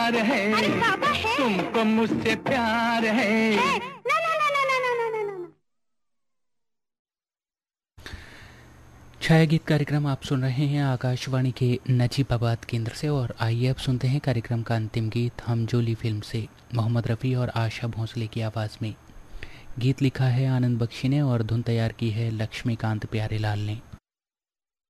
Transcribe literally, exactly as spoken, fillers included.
प्यार है, अरे बाबा है, तुमको मुझसे प्यार है, है। ना ना ना ना ना ना ना ना ना। छाया गीत कार्यक्रम आप सुन रहे हैं आकाशवाणी के नजीबाबाद केंद्र से। और आइए अब सुनते हैं कार्यक्रम का अंतिम गीत हम जोली फिल्म से, मोहम्मद रफ़ी और आशा भोंसले की आवाज़ में। गीत लिखा है आनंद बख्शी ने और धुन तैयार की है लक्ष्मीकांत प्यारेलाल ने।